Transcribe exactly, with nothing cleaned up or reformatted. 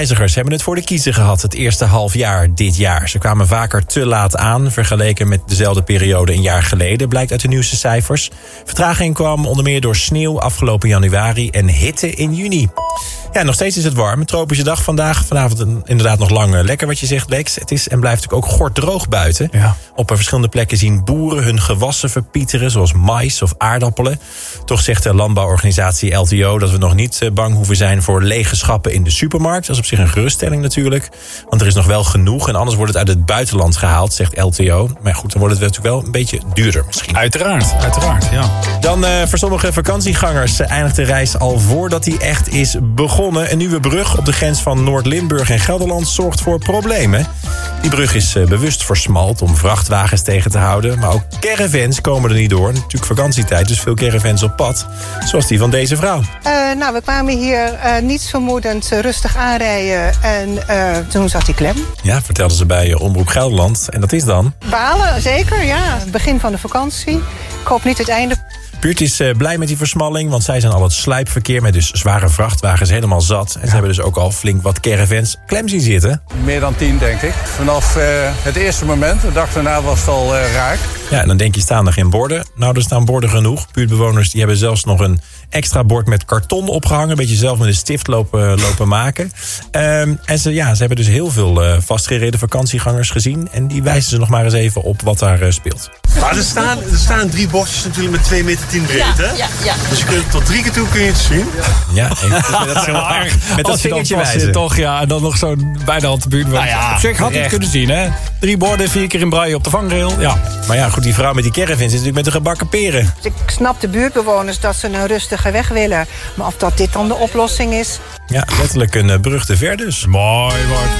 Reizigers hebben het voor de kiezer gehad het eerste halfjaar dit jaar. Ze kwamen vaker te laat aan, vergeleken met dezelfde periode een jaar geleden, blijkt uit de nieuwste cijfers. Vertraging kwam onder meer door sneeuw afgelopen januari en hitte in juni. Ja, nog steeds is het warm. Een tropische dag vandaag. Vanavond een, inderdaad nog lang uh, lekker wat je zegt, Lex. Het is en blijft natuurlijk ook gorddroog buiten. Ja. Op verschillende plekken zien boeren hun gewassen verpieteren, zoals mais of aardappelen. Toch zegt de landbouworganisatie L T O dat we nog niet uh, bang hoeven zijn voor lege schappen in de supermarkt. Dat is op zich een geruststelling natuurlijk. Want er is nog wel genoeg en anders wordt het uit het buitenland gehaald, zegt L T O. Maar goed, dan wordt het natuurlijk wel een beetje duurder misschien. Uiteraard, uiteraard, ja. Dan uh, voor sommige vakantiegangers uh, eindigt de reis al voordat die echt is begonnen. Een nieuwe brug op de grens van Noord-Limburg en Gelderland zorgt voor problemen. Die brug is uh, bewust versmalt om vrachtwagens tegen te houden. Maar ook caravans komen er niet door. Natuurlijk vakantietijd, dus veel caravans op pad. Zoals die van deze vrouw. Uh, nou, we kwamen hier uh, niets vermoedend uh, rustig aanrijden. En uh, toen zat hij klem. Ja, vertelden ze bij uh, Omroep Gelderland. En dat is dan? Balen, zeker, ja. Het begin van de vakantie. Ik hoop niet het einde. Buurt is uh, blij met die versmalling, want zij zijn al het slijpverkeer met dus zware vrachtwagens helemaal zat. En ze hebben dus ook al flink wat caravans klem zien zitten. Meer dan tien, denk ik. Vanaf uh, het eerste moment, de dag daarna was het al uh, raak. Ja, en dan denk je, staan er geen borden? Nou, er staan borden genoeg. Buurtbewoners die hebben zelfs nog een extra bord met karton opgehangen. Een beetje zelf met een stift lopen, lopen maken. Um, en ze, ja, ze hebben dus heel veel uh, vastgereden vakantiegangers gezien. En die wijzen ze nog maar eens even op wat daar uh, speelt. Maar er staan, er staan drie bordjes natuurlijk met twee meter tien breed, ja, hè? Ja, ja. Dus je kunt tot drie keer toe kun je het zien. Ja, en, dat is heel erg. Met dat vingertje wijzen. Toch, ja, en dan nog zo'n bij de hand de buurt. Nou ja, op zich had je het kunnen zien, hè? Drie borden, vier keer in braille op de vangrail. Ja. Maar ja, goed, die vrouw met die caravan zit natuurlijk met de gebakken peren. Ik snap de buurtbewoners dat ze een rustige weg willen. Maar of dat dit dan de oplossing is? Ja, letterlijk een brug te ver dus. Mooi, mooi.